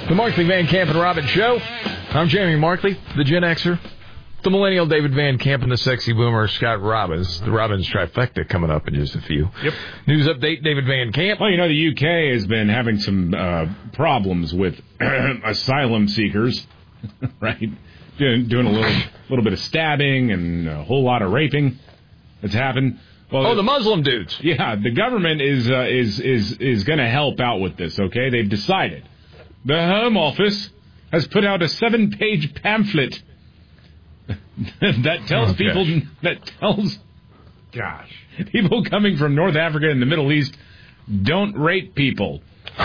The Markley, Van Camp, and Robbins Show. I'm Jamie Markley, the Gen Xer. The Millennial David Van Camp and the Sexy Boomer Scott Robbins. The Robbins trifecta coming up in just a few. Yep. News update, David Van Camp. Well, the UK has been having some problems with asylum seekers, right? Doing a little bit of stabbing and a whole lot of raping that's happened. Well, the Muslim dudes. Yeah, the government is going to help out with this. Okay, they've decided. The Home Office has put out a 7-page pamphlet that tells people coming from North Africa and the Middle East, don't rape people.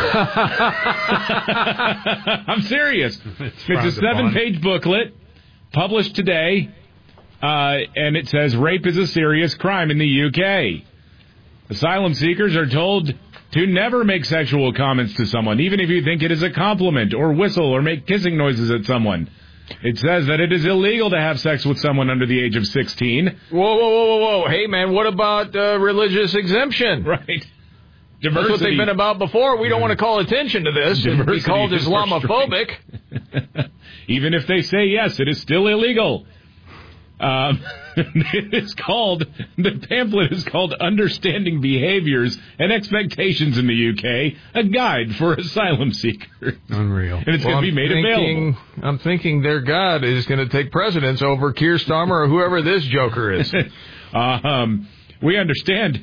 I'm serious. It's a 7-page booklet published today, and it says rape is a serious crime in the UK. Asylum seekers are told to never make sexual comments to someone, even if you think it is a compliment, or whistle, or make kissing noises at someone. It says that it is illegal to have sex with someone under the age of 16. Whoa. Hey, man, what about religious exemption? Right. Diversity. That's what they've been about before. We don't want to call attention to this. It would be called Islamophobic. Even if they say yes, it is still illegal. The pamphlet is called Understanding Behaviors and Expectations in the UK, a guide for asylum seekers. Unreal. And it's going to be made available. I'm thinking their God is going to take precedence over Keir Starmer or whoever this joker is. We understand.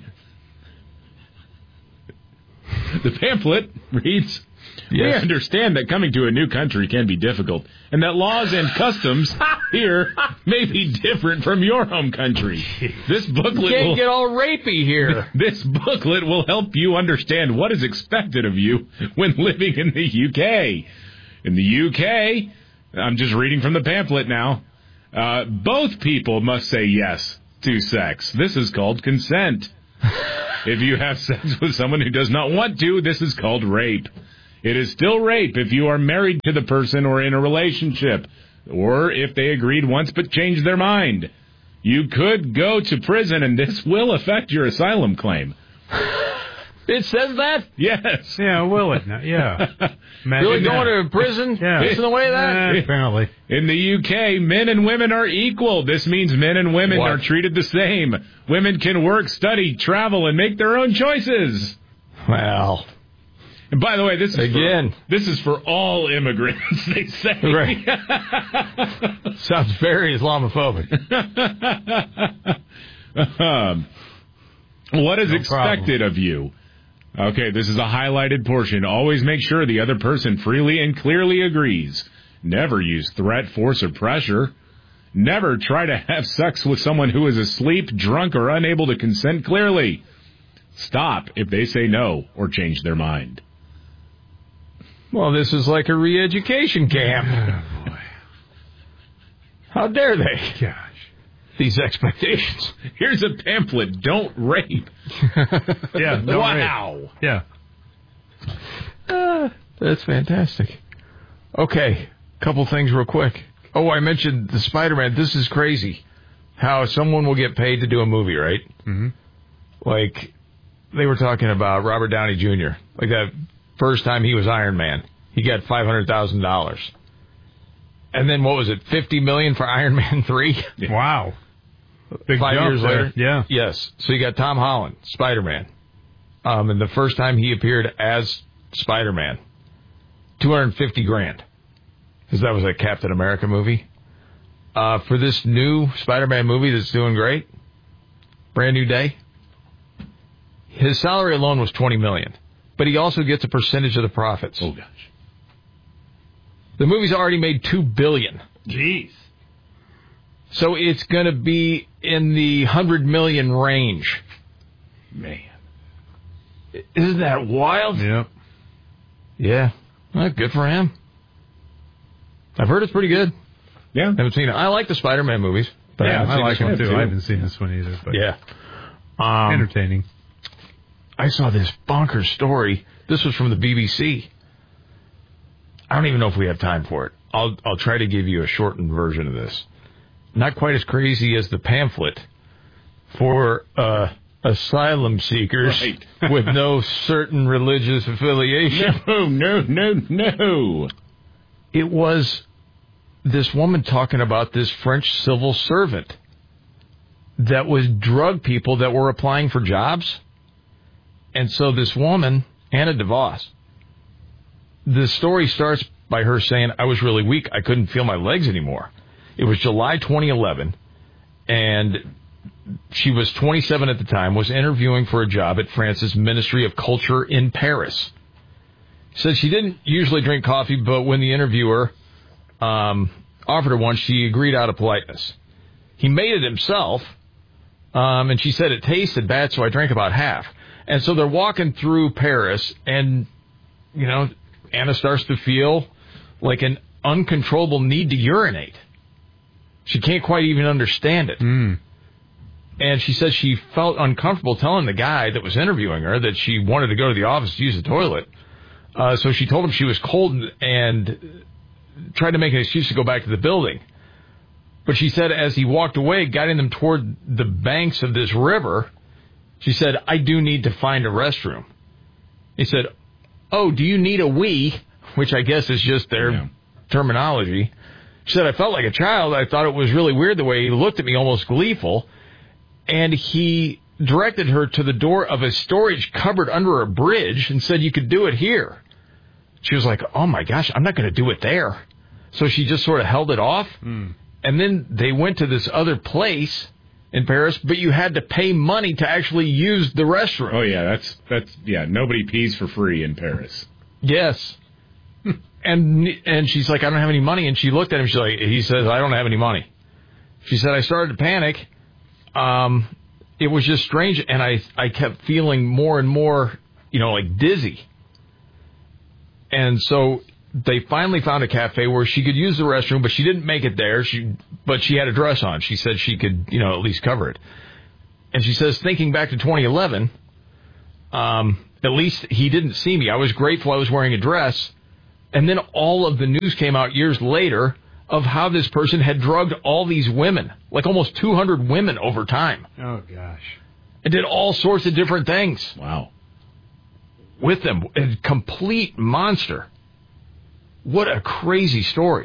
The pamphlet reads, We understand that coming to a new country can be difficult, and that laws and customs here may be different from your home country. This booklet can't get all rapey here. This booklet will help you understand what is expected of you when living in the UK. In the UK, I'm just reading from the pamphlet now, both people must say yes to sex. This is called consent. If you have sex with someone who does not want to, this is called rape. It is still rape if you are married to the person or in a relationship, or if they agreed once but changed their mind. You could go to prison, and this will affect your asylum claim. It says that? Yes. Yeah, will it? Yeah. Really going to prison? Yeah. Listen the way of that? Apparently. In the UK, men and women are equal. This means men and women are treated the same. Women can work, study, travel, and make their own choices. Well... And by the way, this is for all immigrants, they say. Right. Sounds very Islamophobic. What is expected of you? Okay, this is a highlighted portion. Always make sure the other person freely and clearly agrees. Never use threat, force, or pressure. Never try to have sex with someone who is asleep, drunk, or unable to consent clearly. Stop if they say no or change their mind. Well, this is like a re-education camp. Oh, boy. How dare they? Gosh. These expectations. Here's a pamphlet. Don't rape. Yeah. Wow. Rape. Yeah. That's fantastic. Okay. Couple things real quick. Oh, I mentioned the Spider-Man. This is crazy. How someone will get paid to do a movie, right? Mm-hmm. Like, they were talking about Robert Downey Jr. Like that first time he was Iron Man. He got $500,000. And then what was it, $50 million for Iron Man 3? Yeah. Wow. Big 5 years there. later? Yeah. Yes. So you got Tom Holland, Spider-Man. And the first time he appeared as Spider-Man, $250,000. Because that was a Captain America movie. For this new Spider-Man movie that's doing great, Brand New Day, his salary alone was $20 million. But he also gets a percentage of the profits. Oh, gosh. The movie's already made $2 billion. Jeez. So it's going to be in the $100 million range. Man. Isn't that wild? Yep. Yeah. Well, good for him. I've heard it's pretty good. Yeah. Haven't seen it. I like the Spider-Man movies. But Yeah, I like them, too. too. I haven't seen this one either. But Yeah. entertaining. I saw this bonkers story. This was from the BBC. I don't even know if we have time for it. I'll try to give you a shortened version of this. Not quite as crazy as the pamphlet for asylum seekers with no certain religious affiliation. No. It was this woman talking about this French civil servant that was drug people that were applying for jobs. And so this woman, Anna DeVos, the story starts by her saying, I was really weak. I couldn't feel my legs anymore. It was July 2011, and she was 27 at the time, was interviewing for a job at France's Ministry of Culture in Paris. Said she didn't usually drink coffee, but when the interviewer offered her one, she agreed out of politeness. He made it himself, and she said it tasted bad, so I drank about half. And so they're walking through Paris, and, you know, Anna starts to feel like an uncontrollable need to urinate. She can't quite even understand it. And she says she felt uncomfortable telling the guy that was interviewing her that she wanted to go to the office to use the toilet. So she told him she was cold and tried to make an excuse to go back to the building. But she said as he walked away, guiding them toward the banks of this river, she said, I do need to find a restroom. He said, oh, do you need a wee? Which I guess is just their terminology. She said, I felt like a child. I thought it was really weird the way he looked at me, almost gleeful. And he directed her to the door of a storage cupboard under a bridge and said, you could do it here. She was like, oh, my gosh, I'm not going to do it there. So she just sort of held it off. And then they went to this other place in Paris, but you had to pay money to actually use the restroom. Oh, yeah, that's nobody pees for free in Paris. Yes. And she's like, I don't have any money. And she looked at him. She's like, he says, I don't have any money. She said, I started to panic. It was just strange. And I kept feeling more and more, like dizzy. And so they finally found a cafe where she could use the restroom, but she didn't make it there. But she had a dress on. She said she could, at least cover it. And she says, thinking back to 2011, at least he didn't see me. I was grateful I was wearing a dress. And then all of the news came out years later of how this person had drugged all these women, like almost 200 women over time. Oh, gosh. And did all sorts of different things. Wow. With them. A complete monster. What a crazy story.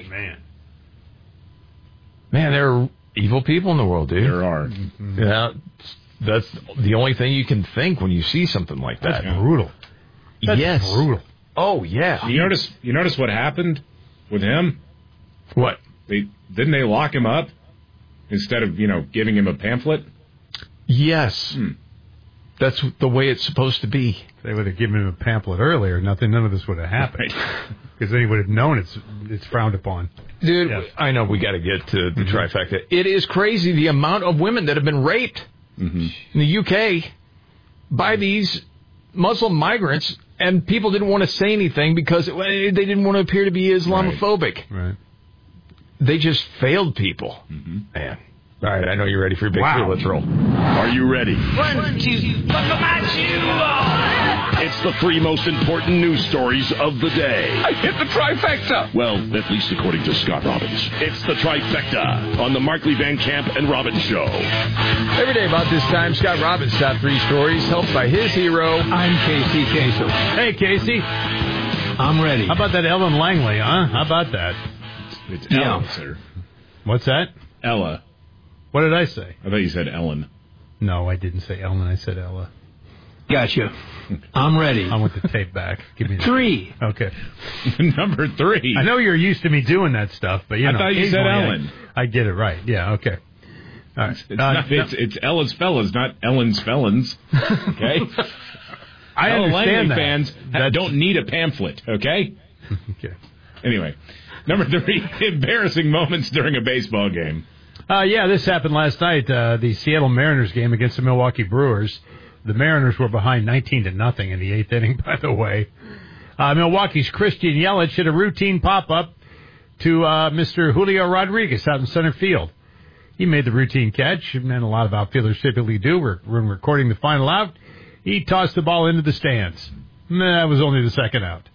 Man, there are evil people in the world, dude. There are. Yeah, that's the only thing you can think when you see something like that. That's brutal. That's brutal. Oh, yeah. You notice what happened with him? What? Didn't they lock him up instead of, giving him a pamphlet? Yes. That's the way it's supposed to be. If they would have given him a pamphlet earlier, none of this would have happened. Because then he would have known it's frowned upon. Dude, yes. I know we got to get to the trifecta. It is crazy the amount of women that have been raped in the UK by these Muslim migrants, and people didn't want to say anything because they didn't want to appear to be Islamophobic. Right. They just failed people. Man. All right, I know you're ready for your big three. Let's roll. Are you ready? 1, 2, buckle my shoe. It's the three most important news stories of the day. I hit the trifecta. Well, at least according to Scott Robbins. It's the trifecta on the Markley Van Camp and Robbins Show. Every day about this time, Scott Robbins' top three stories, helped by his hero. I'm Casey Kasem. Hey, Casey. I'm ready. How about that Ellen Langley, huh? How about that? It's Ella, sir. What's that? Ella. What did I say? I thought you said Ellen. No, I didn't say Ellen. I said Ella. Gotcha. I'm ready. I want the tape back. Give me that. 3. Okay. Number 3. I know you're used to me doing that stuff, but I thought you said Ellen. I get it right. Yeah. Okay. All right. It's Ella's Fellas, not Ellen's Felons. Okay. I understand that. Fans don't need a pamphlet. Okay. Okay. Anyway, number 3: embarrassing moments during a baseball game. This happened last night. The Seattle Mariners game against the Milwaukee Brewers. The Mariners were behind 19-0 in the 8th inning, by the way. Milwaukee's Christian Yelich hit a routine pop-up to Mr. Julio Rodriguez out in center field. He made the routine catch, and a lot of outfielders typically do. When recording the final out, he tossed the ball into the stands. That was only the second out.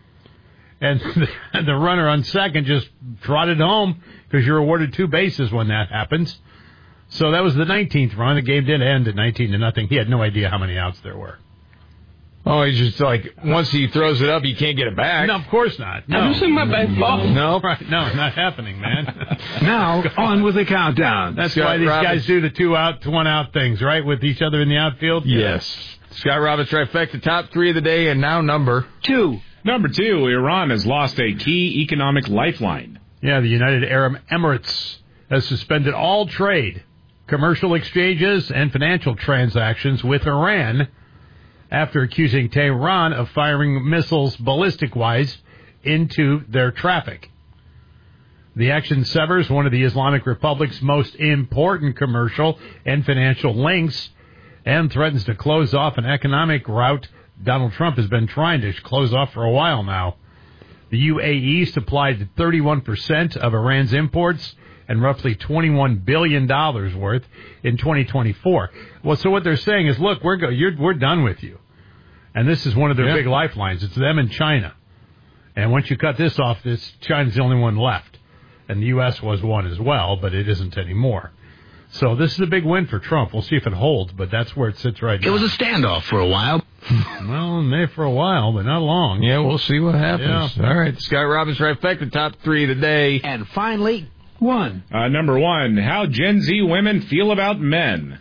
And the runner on second just trotted home because you're awarded 2 bases when that happens. So that was the 19th run. The game did end at 19-0. He had no idea how many outs there were. Oh, he's just like, once he throws it up, you can't get it back. No, of course not. No. Have you seen my baseball? No. Right, no, not happening, man. Now, on with the countdown. That's Scott why these Robbins. guys do the 2-out, 1-out things, right, with each other in the outfield? Yes. Scott Robbins trifecta, top 3 of the day, and now number 2. Number 2, Iran has lost a key economic lifeline. Yeah, the United Arab Emirates has suspended all trade, commercial exchanges, and financial transactions with Iran after accusing Tehran of firing missiles ballistic-wise into their traffic. The action severs one of the Islamic Republic's most important commercial and financial links and threatens to close off an economic route Donald Trump has been trying to close off for a while now. The UAE supplied 31% of Iran's imports and roughly $21 billion worth in 2024. Well, so what they're saying is, look, we're done with you. And this is one of their big lifelines. It's them and China. And once you cut this off, China's the only one left. And the U.S. was one as well, but it isn't anymore. So this is a big win for Trump. We'll see if it holds, but that's where it sits right now. It was a standoff for a while. Well, maybe for a while, but not long. Yeah, we'll see what happens. Yeah. All right, Scott Robbins trifecta, top 3 of the day. And finally, 1. Number 1, how Gen Z women feel about men.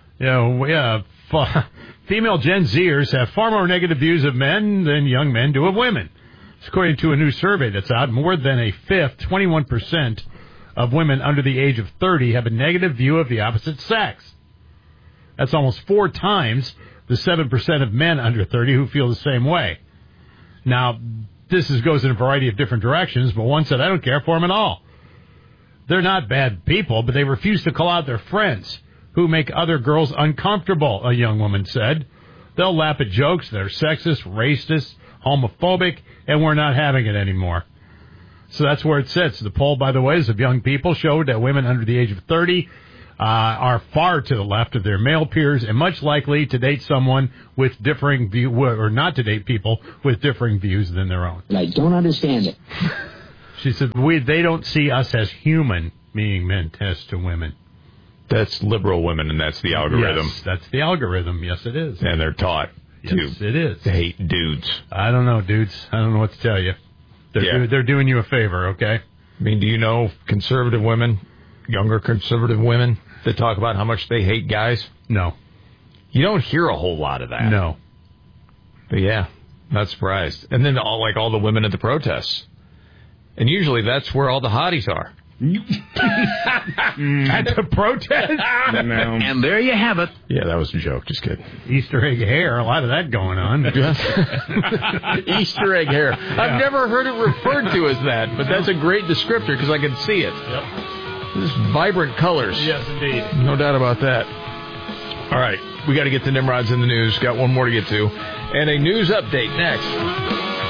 Female Gen Zers have far more negative views of men than young men do of women. According to a new survey that's out, more than a fifth, 21%, of women under the age of 30 have a negative view of the opposite sex. That's almost 4 times the 7% of men under 30 who feel the same way. Now, this goes in a variety of different directions, but one said, I don't care for them at all. They're not bad people, but they refuse to call out their friends who make other girls uncomfortable, a young woman said. They'll laugh at jokes that are sexist, racist, homophobic, and we're not having it anymore. So that's where it sits. The poll, by the way, is of young people showed that women under the age of 30 are far to the left of their male peers and much likely to date someone with differing view, or not to date people with differing views than their own. I don't understand it. She said, they don't see us as human, meaning men test to women. That's liberal women, and that's the algorithm. Yes, that's the algorithm. Yes, it is. And they're taught Yes, it is. to hate dudes. I don't know, dudes. I don't know what to tell you. They're doing you a favor, okay? I mean, do you know conservative women, younger conservative women, that talk about how much they hate guys? No. You don't hear a whole lot of that. No. But yeah, not surprised. And then all the women at the protests. And usually that's where all the hotties are. At the protest? No. And there you have it. Yeah, that was a joke. Just kidding. Easter egg hair, a lot of that going on. Easter egg hair. I've never heard it referred to as that, but that's a great descriptor because I can see it. Yep. This vibrant colors. Yes, indeed. No doubt about that. All right, we got to get to Nimrod's in the news. Got one more to get to. And a news update next.